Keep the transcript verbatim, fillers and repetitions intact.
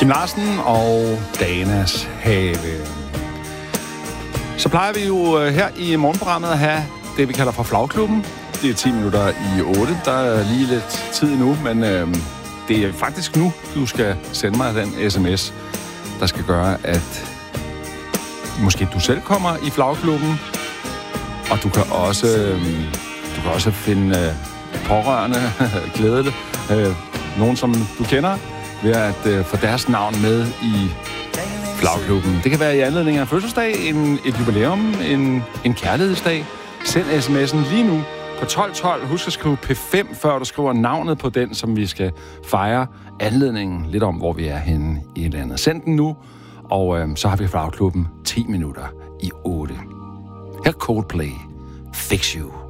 Kim Larsen og Danas Have. Så plejer vi jo her i morgenprogrammet at have det, vi kalder for Flagklubben. Det er ti minutter i otte. Der er lige lidt tid nu, men øh, det er faktisk nu, du skal sende mig den sms, der skal gøre, at måske du selv kommer i Flagklubben, og du kan også, øh, du kan også finde øh, pårørende, glæde det, øh, nogen som du kender, ved at øh, få deres navn med i Flagklubben. Det kan være i anledning af en fødselsdag, en, et jubilæum, en, en kærlighedsdag. Send sms'en lige nu på tolv tolv. Husk at skrive P fem, før du skriver navnet på den, som vi skal fejre. Anledningen lidt om, hvor vi er henne i landet. Send den nu, og øh, så har vi Flagklubben ti minutter i otte. Her Coldplay. Fix You.